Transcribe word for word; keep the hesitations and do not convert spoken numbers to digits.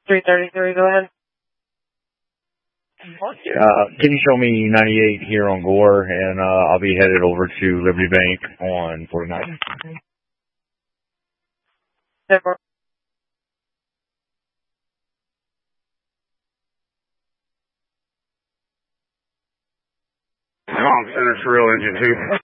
three thirty-three, go ahead. Uh, can you show me ninety-eight here on Gore, and uh, I'll be headed over to Liberty Bank on forty-nine. Therefore. Come on, Center Trill Engine two.